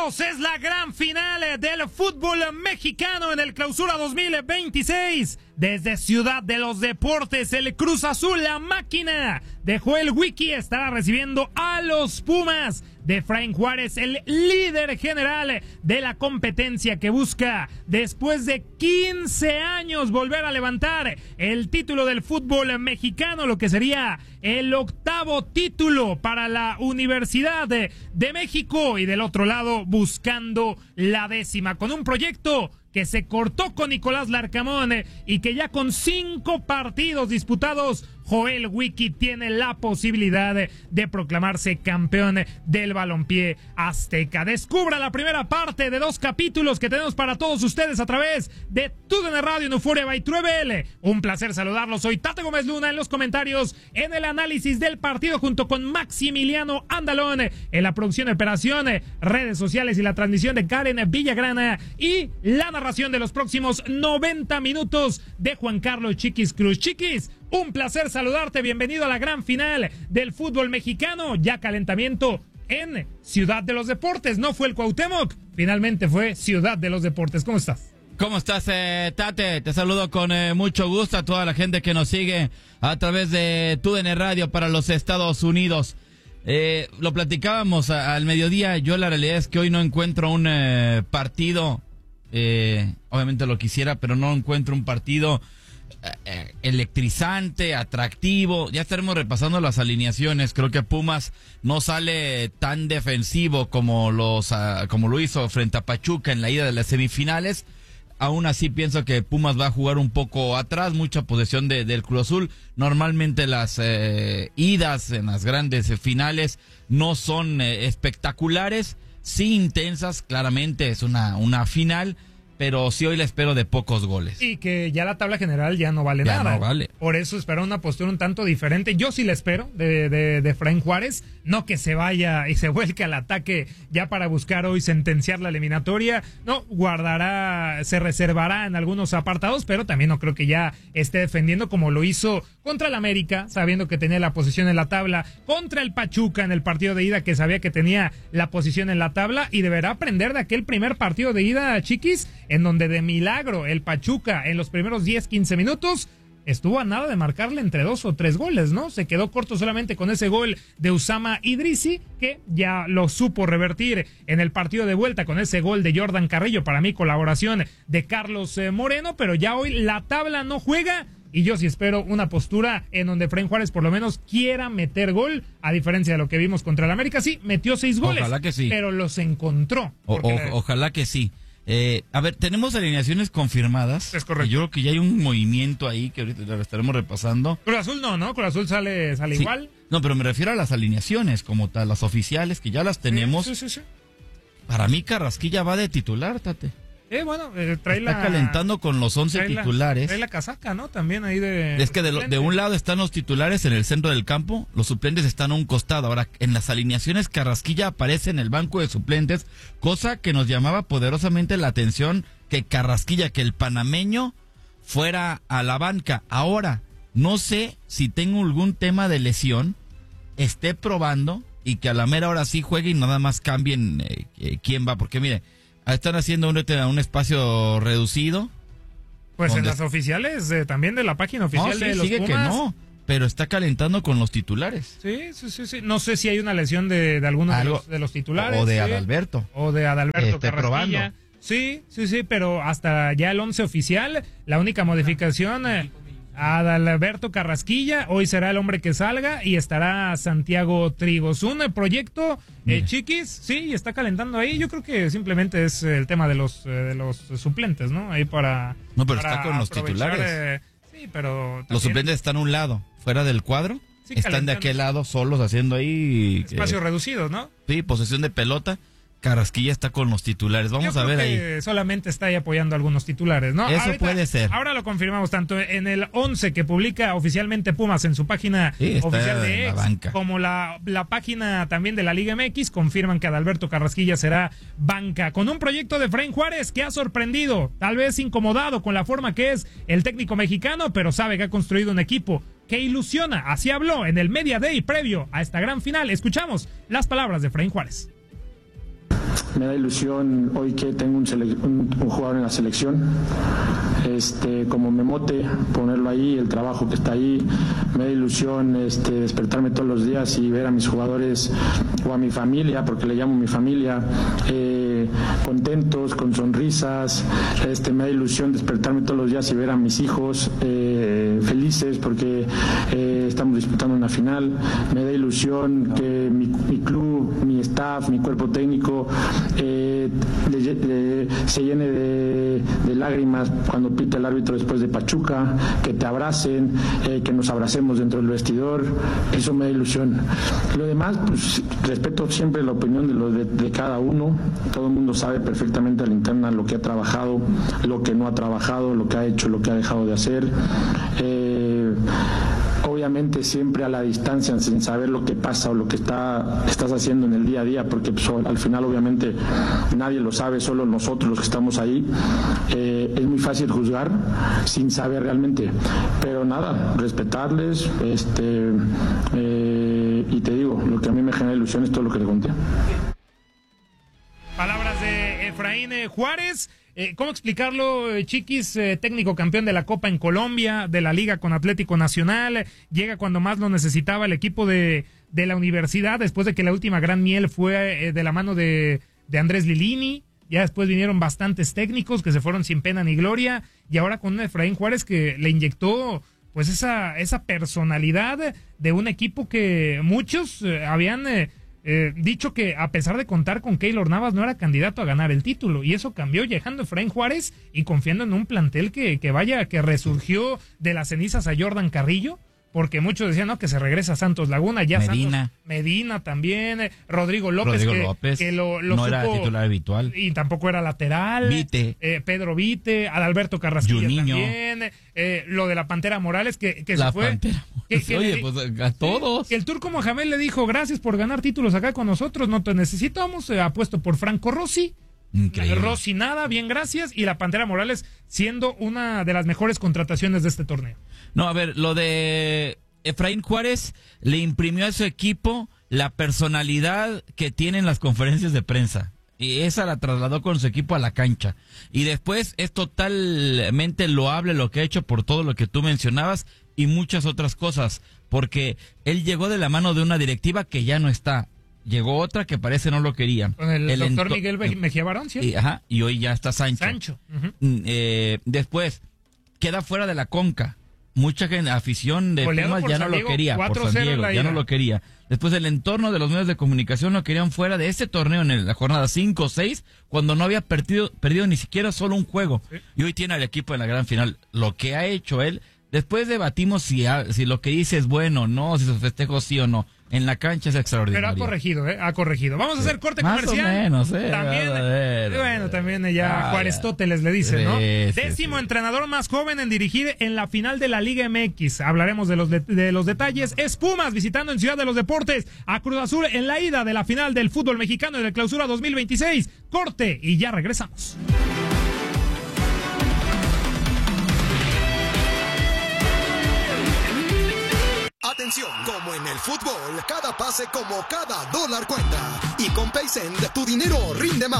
Amigos, es la gran final del fútbol mexicano en el Clausura 2026. Desde Ciudad de los Deportes, el Cruz Azul, la máquina de Joel Wiki, estará recibiendo a los Pumas de Efraín Juárez, el líder general de la competencia que busca, después de 15 años, volver a levantar el título del fútbol mexicano, lo que sería el 8º título para la Universidad de México, y del otro lado buscando la 10ª, con un proyecto que se cortó con Nicolás Larcamón y que ya con 5 partidos disputados, Joel Wiki tiene la posibilidad de proclamarse campeón del balompié azteca. Descubra la primera parte de 2 capítulos que tenemos para todos ustedes a través de TUDN Radio en Euforia by Truebel. Un placer saludarlos. Soy Tate Gómez Luna en los comentarios, en el análisis del partido junto con Maximiliano Andalón, en la producción de operación, redes sociales y la transmisión de Karen Villagrana, y la narración de los próximos 90 minutos de Juan Carlos Chiquis Cruz. Chiquis, un placer saludarte, bienvenido a la gran final del fútbol mexicano, ya calentamiento en Ciudad de los Deportes, no fue el Cuauhtémoc, finalmente fue Ciudad de los Deportes. ¿Cómo estás? ¿Cómo estás, Tate? Te saludo con mucho gusto a toda la gente que nos sigue a través de TUDN Radio para los Estados Unidos. Lo platicábamos al mediodía, yo la realidad es que hoy no encuentro un partido, obviamente lo quisiera, pero no encuentro un partido electrizante, atractivo. Ya estaremos repasando las alineaciones. Creo que Pumas no sale tan defensivo como lo hizo frente a Pachuca en la ida de las semifinales. Aún así pienso que Pumas va a jugar un poco atrás, mucha posesión del Cruz Azul. Normalmente las idas en las grandes finales no son espectaculares, sí intensas, claramente es una final, pero sí hoy la espero de pocos goles. Y que ya la tabla general ya no vale nada. No vale. Por eso espero una postura un tanto diferente. Yo sí la espero de Efraín Juárez, no que se vaya y se vuelque al ataque ya para buscar hoy sentenciar la eliminatoria. No, se reservará en algunos apartados, pero también no creo que ya esté defendiendo como lo hizo contra el América, sabiendo que tenía la posición en la tabla, contra el Pachuca en el partido de ida, que sabía que tenía la posición en la tabla, y deberá aprender de aquel primer partido de ida, Chiquis, en donde de milagro el Pachuca en los primeros 10-15 minutos estuvo a nada de marcarle entre 2 o 3 goles, ¿no? Se quedó corto solamente con ese gol de Usama Idrisi, que ya lo supo revertir en el partido de vuelta con ese gol de Jordan Carrillo, para mí colaboración de Carlos Moreno, pero ya hoy la tabla no juega. Y yo sí espero una postura en donde Efraín Juárez por lo menos quiera meter gol, a diferencia de lo que vimos contra el América. Sí, metió 6 goles, ojalá que sí, pero los encontró. Ojalá que sí. A ver, tenemos alineaciones confirmadas. Es correcto. Yo creo que ya hay un movimiento ahí que ahorita lo estaremos repasando. Cruz Azul no, Cruz Azul sale sí, igual. No, pero me refiero a las alineaciones como tal, las oficiales, que ya las tenemos. Sí. Para mí Carrasquilla va de titular, Tate. Está calentando con los 11 titulares. Trae la casaca, ¿no? También ahí de... Es que de un lado están los titulares en el centro del campo, los suplentes están a un costado. Ahora, en las alineaciones, Carrasquilla aparece en el banco de suplentes, cosa que nos llamaba poderosamente la atención, que Carrasquilla, que el panameño, fuera a la banca. Ahora, no sé si tengo algún tema de lesión, esté probando, y que a la mera hora sí juegue y nada más cambien quién va, porque mire, están haciendo un espacio reducido. Pues en las oficiales, también de la página oficial de los Pumas. Que no, pero está calentando con los titulares. Sí. No sé si hay una lesión de alguno de los titulares. O de Adalberto. O de Adalberto Carrasquilla. Carrasquilla. Sí, pero hasta ya el 11 oficial, la única modificación... Adalberto Carrasquilla, hoy será el hombre que salga, y estará Santiago Trigos. Un proyecto, Chiquis, sí, está calentando ahí. Yo creo que simplemente es el tema de los suplentes, ¿no? Ahí para... No, pero está con los titulares. Sí, pero... También, los suplentes están a un lado, fuera del cuadro. Sí, están calentando de aquel lado, solos, haciendo ahí... Espacios reducidos, ¿no? Sí, posesión de pelota. Carrasquilla está con los titulares. Vamos a ver ahí. Solamente está ahí apoyando a algunos titulares, ¿no? Eso puede ser. Ahora lo confirmamos tanto en el 11 que publica oficialmente Pumas en su página oficial de X, como la página también de la Liga MX, confirman que Adalberto Carrasquilla será banca, con un proyecto de Efraín Juárez que ha sorprendido, tal vez incomodado con la forma que es el técnico mexicano, pero sabe que ha construido un equipo que ilusiona. Así habló en el Media Day previo a esta gran final. Escuchamos las palabras de Efraín Juárez. Me da ilusión hoy que tengo un jugador en la selección, como Memote, ponerlo ahí, el trabajo que está ahí. Me da ilusión despertarme todos los días y ver a mis jugadores o a mi familia, porque le llamo mi familia, contentos, con sonrisas. Me da ilusión despertarme todos los días y ver a mis hijos felices porque estamos disputando una final. Me da ilusión que mi club, mi staff, mi cuerpo técnico se llene de lágrimas cuando pita el árbitro después de Pachuca, que te abracen, que nos abracemos dentro del vestidor. Eso me da ilusión. Lo demás, pues respeto siempre la opinión de cada uno. Todo el mundo sabe perfectamente a la interna lo que ha trabajado, lo que no ha trabajado, lo que ha hecho, lo que ha dejado de hacer. Obviamente siempre a la distancia, sin saber lo que pasa o lo que estás haciendo en el día a día, porque pues, al final obviamente nadie lo sabe, solo nosotros los que estamos ahí. Es muy fácil juzgar sin saber realmente, pero nada, respetarles, y te digo, lo que a mí me genera ilusión es todo lo que le conté. Palabras de Efraín Juárez. ¿Cómo explicarlo, Chiquis? Técnico campeón de la Copa en Colombia, de la Liga con Atlético Nacional, llega cuando más lo necesitaba el equipo de la universidad, después de que la última gran miel fue de la mano de Andrés Lilini. Ya después vinieron bastantes técnicos que se fueron sin pena ni gloria, y ahora con un Efraín Juárez que le inyectó pues esa personalidad de un equipo que muchos habían dicho que a pesar de contar con Keylor Navas no era candidato a ganar el título, y eso cambió llegando Efraín Juárez y confiando en un plantel que resurgió de las cenizas a Jordan Carrillo, porque muchos decían no, que se regresa a Santos Laguna, ya Medina también, Rodrigo López que lo no supo, era titular habitual y tampoco era lateral, Vite. Pedro Vite, Adalberto Carrasquilla Juninho. También, lo de la Pantera Morales que la se fue. Pantera. Oye, pues a todos. Que el Turco Mohamed le dijo gracias por ganar títulos acá con nosotros, no te necesitamos, apuesto por Franco Rossi. Increíble. Rossi nada, bien gracias, y la Pantera Morales siendo una de las mejores contrataciones de este torneo. No, a ver, lo de Efraín Juárez le imprimió a su equipo la personalidad que tiene en las conferencias de prensa. Y esa la trasladó con su equipo a la cancha. Y después es totalmente loable lo que ha hecho por todo lo que tú mencionabas y muchas otras cosas. Porque él llegó de la mano de una directiva que ya no está. Llegó otra que parece no lo querían. Con el doctor Miguel Mejía Barón, ¿sí? Y hoy ya está Sancho. Uh-huh. Después, queda fuera de la Conca. Mucha afición de Pumas ya no lo quería, por San Diego, ya no lo quería. Después el entorno de los medios de comunicación lo querían fuera de ese torneo en la jornada 5 o 6, cuando no había perdido ni siquiera solo un juego. Sí. Y hoy tiene al equipo en la gran final. Lo que ha hecho él, después debatimos si lo que dice es bueno o no, si sus festejos sí o no. En la cancha es extraordinario. Pero ha corregido. Vamos a hacer corte más comercial. Más o menos, También, también ya Juaristóteles le dice, ¿no? Décimo entrenador más joven en dirigir en la final de la Liga MX. Hablaremos de los detalles. Es Pumas visitando en Ciudad de los Deportes a Cruz Azul en la ida de la final del fútbol mexicano en el Clausura 2026. Corte y ya regresamos. Atención, como en el fútbol, cada pase como cada dólar cuenta. Y con PaySend, tu dinero rinde más.